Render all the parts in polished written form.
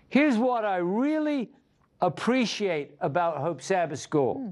Here's what I really appreciate about Hope Sabbath School.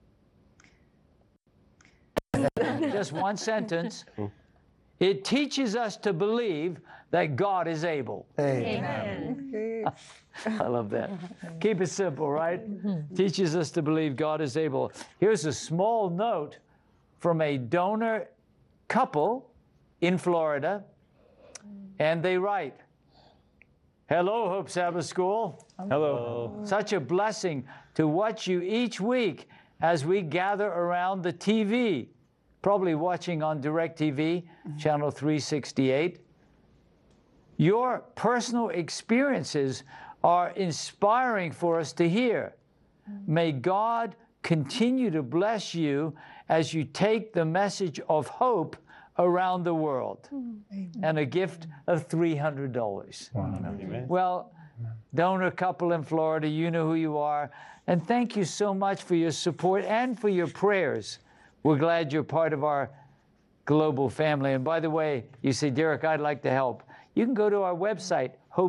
Just one sentence. It teaches us to believe that God is able. Amen. I love that. Keep it simple, right? Teaches us to believe God is able. Here's a small note from a donor couple in Florida, and they write, "Hello, Hope Sabbath School. Hello. Such a blessing to watch you each week as we gather around the TV." Probably watching on DirecTV, channel 368. Your personal experiences are inspiring for us to hear. May God continue to bless you as you take the message of hope around the world. And a gift of $300. Amen. Well, donor couple in Florida, you know who you are. And thank you so much for your support and for your prayers. We're glad you're part of our global family. And by the way, you say, Derek, I'd like to help. You can go to our website,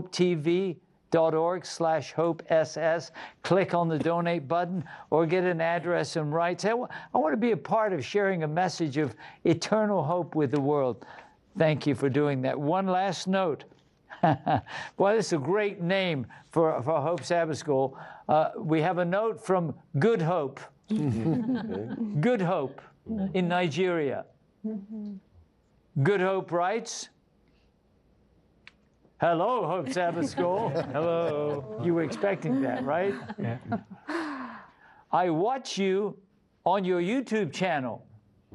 hopetv.org/hopeSS, click on the donate button, or get an address and write. Say, I want to be a part of sharing a message of eternal hope with the world. Thank you for doing that. One last note. Boy, this is a great name for Hope Sabbath School. We have a note from Good Hope. Good Hope in Nigeria. Good Hope writes, "Hello, Hope Sabbath School." Hello. You were expecting that, right? Yeah. "I watch you on your YouTube channel."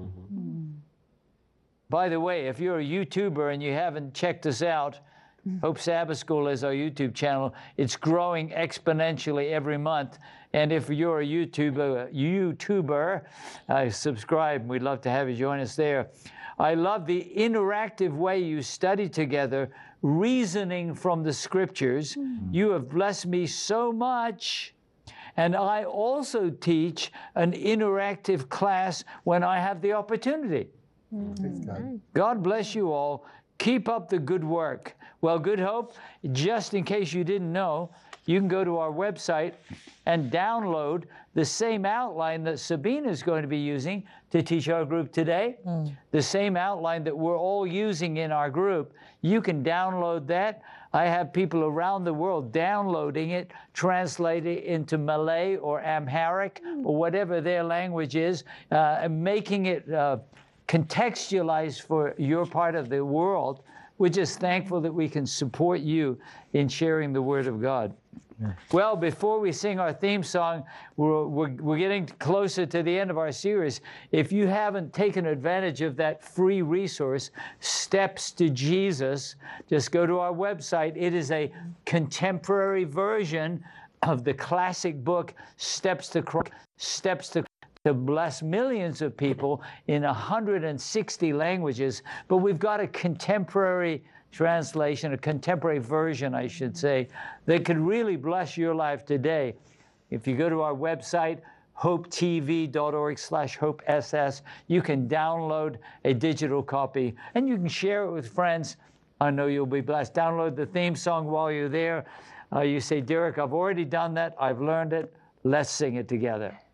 By the way, if you're a YouTuber and you haven't checked us out, Hope Sabbath School is our YouTube channel. It's growing exponentially every month. And if you're a YouTuber, subscribe. We'd love to have you join us there. I love the interactive way you study together, reasoning from the scriptures. You have blessed me so much. And I also teach an interactive class when I have the opportunity. God bless you all. Keep up the good work. Well, Good Hope, just in case you didn't know, you can go to our website and download the same outline that Sabina is going to be using to teach our group today. The same outline that we're all using in our group. You can download that. I have people around the world downloading it, translating it into Malay or Amharic or whatever their language is, and making it contextualized for your part of the world. We're just thankful that we can support you in sharing the Word of God. Well, before we sing our theme song, we're getting closer to the end of our series. If you haven't taken advantage of that free resource, Steps to Jesus, just go to our website. It is a contemporary version of the classic book, Steps to Christ, to bless millions of people in 160 languages. But we've got a contemporary translation, a contemporary version, I should say, that could really bless your life today. If you go to our website, hopetv.org/hopeSS, you can download a digital copy and you can share it with friends. I know you'll be blessed. Download the theme song while you're there. You say, Derek, I've already done that. I've learned it. Let's sing it together.